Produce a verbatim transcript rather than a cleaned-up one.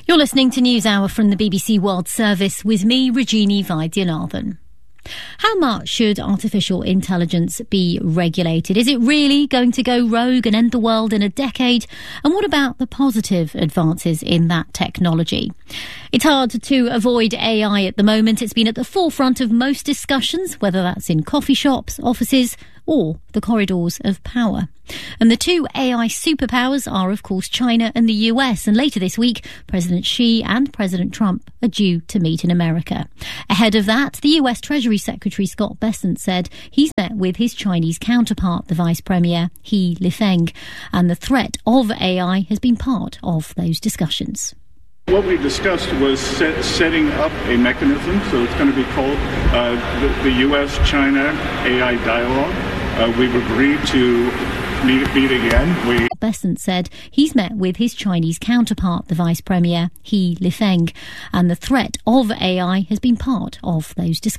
You're listening to NewsHour from the B B C World Service with me, Rajini Vaidyanathan. How much should artificial intelligence be regulated? Is it really going to go rogue and end the world in a decade? And what about the positive advances in that technology? It's hard to avoid A I at the moment. It's been at the forefront of most discussions, whether that's in coffee shops, offices, or the corridors of power. And the two A I superpowers are, of course, China and the U S. And later this week, President Xi and President Trump are due to meet in America. Ahead of that, the U S Treasury Secretary Scott Bessent said he's met with his Chinese counterpart, the Vice Premier, He Lifeng. And the threat of A I has been part of those discussions. What we discussed was set, setting up a mechanism, so it's going to be called uh, the, the U S China A I Dialogue. Uh, we've agreed to meet, meet again. We Bessent said he's met with his Chinese counterpart, the Vice Premier, He Lifeng, and the threat of A I has been part of those discussions.